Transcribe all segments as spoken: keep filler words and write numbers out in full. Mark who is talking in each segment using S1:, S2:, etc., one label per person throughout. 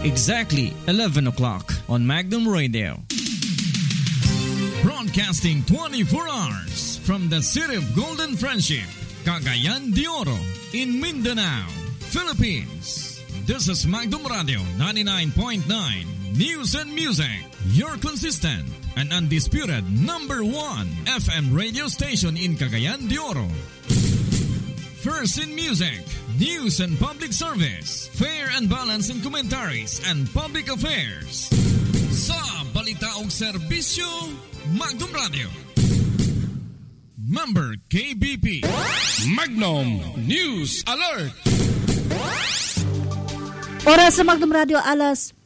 S1: Exactly eleven o'clock on Magnum Radio. Broadcasting twenty-four hours from the city of Golden Friendship, Cagayan de Oro, in Mindanao, Philippines. This is Magnum Radio ninety-nine point nine News and Music, your consistent and undisputed number one F M radio station in Cagayan de Oro. First in music, news and public service, fair and balanced in commentaries and public affairs. Sa balita ug serbisyo, Magnum Radio. Member K B P.
S2: Magnum News Alert.
S3: Oras sa Magnum Radio, alas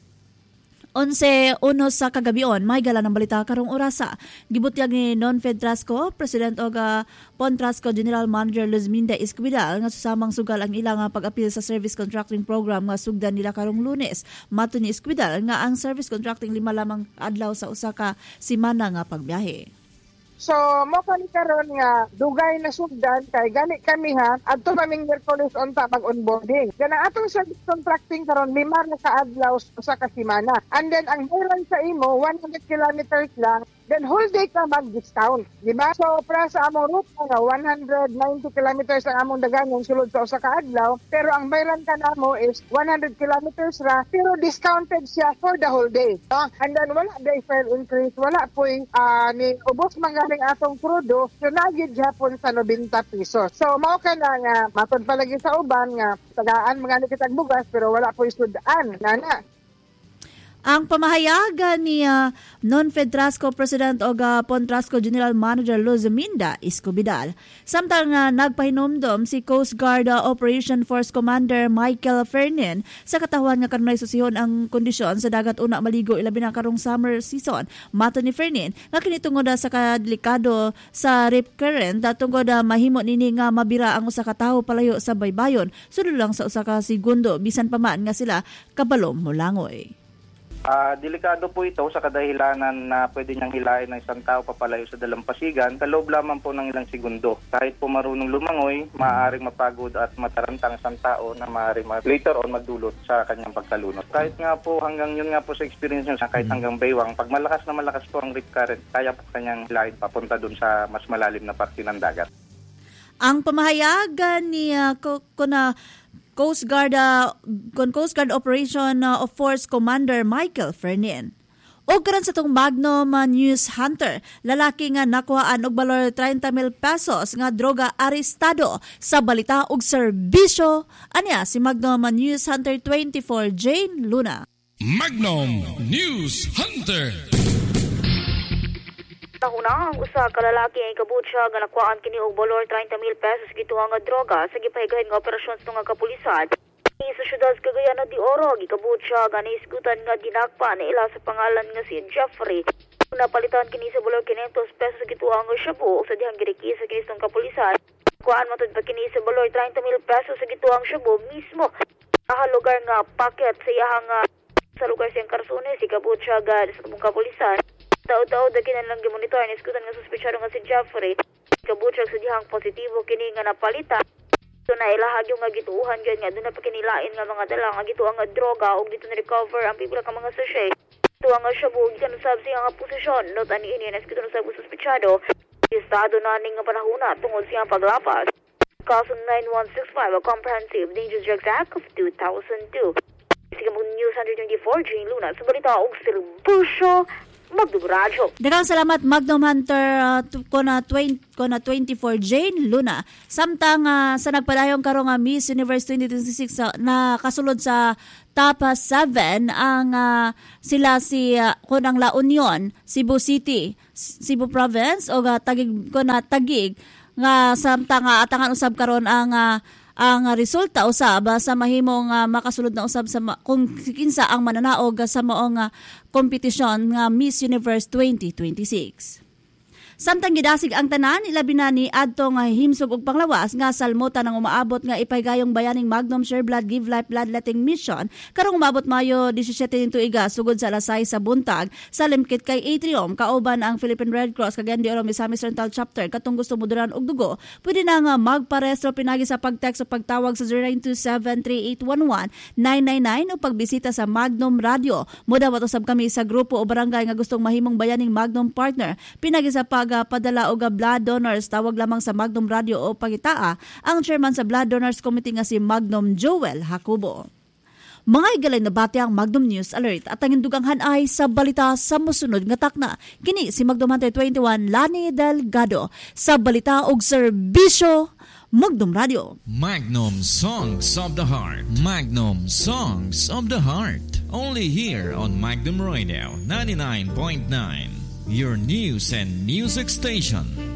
S3: onse uno sa kagabion. May gala ng balita karong orasa. Gibutyag ni Non-Fed Trasco, President og uh, Pontrasco General Manager Luz Minda Escovidal nga susamang sugal ang ilang pag-apil sa service contracting program nga sugdan nila karong Lunes. Mato ni Escovidal nga ang service contracting lima lamang adlaw sa usa ka semana nga pagbiyahe.
S4: So, mo kani karon nga dugay na sugdan kay gani kami ha adto maming Miyerkules unta mag-onboarding. Kana atong service contracting karon lima na ka adlaw sa ka semana. And then ang hiran sa imo one hundred kilometers lang, then whole day ka mag-discount, di ba? So, para sa among route nga one hundred ninety kilometers ang among daganong sulod sa usa ka adlaw, pero ang bayran ka namo is one hundred kilometers ra, pero discounted siya for the whole day. No? And then wala day fare increase, wala po'y uh, ni ubos mga ning atong krudo, so nagid Japon sa ninety pesos. So mao ka na nga matod palagi sa uban nga tagaan mga nikitag bugas pero wala po isudaan nana.
S3: Ang pamahayagan ni uh, Non-Fed Trasco President o uh, Pontrasco General Manager Luz Minda Escovidal. Samtang uh, nagpahinomdom si Coast Guard uh, Operation Force Commander Michael Fernin sa katawan nga kanunay susihon ang kondisyon sa dagat una maligo ilabi na karong summer season. Mato ni Fernin nga kini tungod sa kadelikado sa rip current at tungod uh, mahimo nini nga mabira ang usa ka tawo palayo sa baybayon sulod lang sa usa ka segundo bisan pa man nga sila kabalom molangoy.
S5: Uh, delikado po ito sa kadahilanan na pwede niyang hilain ng isang tao papalayo sa dalampasigan sa loob lamang po ng ilang segundo. Kahit po marunong lumangoy, maaaring mapagod at matarantang isang tao na maaaring ma- later on magdulot sa kanyang pagkalunod. Kahit nga po hanggang yun nga po sa experience niya, kahit hanggang baywang, pag malakas na malakas po ang rip current, kaya po kanyang hilain papunta dun sa mas malalim na parte ng dagat.
S3: Ang pamahayagan ni uh, kuna Coast Guard uh, Coast Guard Operation uh, of Force Commander Michael Fernin. O karon sa tong Magnum uh, News Hunter, lalaki nga nakuhaan og balor thirty mil pesos nga droga arestado sa balita og serbisyo. Anya si Magnum uh, News Hunter twenty-four Jane Luna.
S2: Magnum News Hunter.
S6: Nahuna ang usa ka lalaki ay kabutsa nga nakuhaan kini og balor thirty mil pesos gituha nga droga sa gipahigayon nga operasyon sa nga kapulisan. Sa siyudad sa Cagayan de Oro, gikabutsa nga naisgutan nga ginakpa na ila sa pangalan nga si Jeffrey. Napalitan kini sa balor five hundred pesos gituha nga shabu sa dihang giriki sa kini sa kapulisan. Kuhaan matod pa kini sa balor thirty mil pesos sa gituha nga shabu mismo. Sa lugar nga paket sa iyang sa lugar sa Carsones, gikabutsa nga sa tumong kapulisan. Tao-tao da kinalang gimonitor ni iskutan nga suspetsado nga si Jeffrey. Kabutsag sa dihang positibo kini nga napalita. So na ilahag yung nga gituuhan dyan nga doon na pakinilain nga mga dala nga gituang nga droga o dito na recover ang pipila ka mga sachet. Ito nga shabu, gitan usab siya nga posisyon. Not ani ini na iskutan usab suspetsado. Estado na ning nga panahuna tungod siyang paglapas. Kaso nine one six five, a Comprehensive Dangerous Drugs Act of two thousand two. Sige mo News one twenty-four, Jane Luna. Sa balita og serbisyo Magdubradyo.
S3: Daghang salamat Magnum Hunter uh, kona twenty kona twenty-four Jane Luna. Samtang uh, sa nagpadayong karong uh, Miss Universe twenty twenty-six uh, na kasulod sa top seven ang uh, sila si uh, kunang La Union, Cebu City, Cebu Province o uh, tagig kona tagig nga samtang uh, atangan usab karon ang uh, ang resulta usab sa mahimong uh, makasulod na usab sa ma- kung kinsa ang mananaog sa maong uh, kompetisyon nga Miss Universe twenty twenty-six. Samtang gidasig ang tanan, ilabi na ni adto nga himsog og panglawas nga salmutan ang umaabot nga ipaygayong bayaning Magnum Share Blood Give Life Bloodletting Mission karong umabot Mayo disisyete ning tuiga sugod sa alas sais sa buntag sa limkit kay Atrium kauban ang Philippine Red Cross Cagayan de Oro Misamis Oriental Chapter katong gusto moduran og dugo. Pwede na nga magparehistro pinagi sa pag-text o pagtawag sa zero nine two seven three eight one one nine nine nine o pagbisita sa Magnum Radio. Muda matusab kami sa grupo o barangay nga gustong mahimong bayaning Magnum partner pinagi sa pagpadala og blood donors. Tawag lamang sa Magnum Radio o pagitaa ang chairman sa Blood Donors Committee nga si Magnum Joel Hakubo. Mga higalay na bati ang Magnum News Alert at ang induganghan ay sa balita sa musunod nga takna. Kini si Magnum Hunter twenty-one Lani Delgado sa balita og serbisyo Magnum Radio.
S1: Magnum Songs of the Heart. Magnum Songs of the Heart. Only here on Magnum Radio ninety-nine point nine. Your news and music station.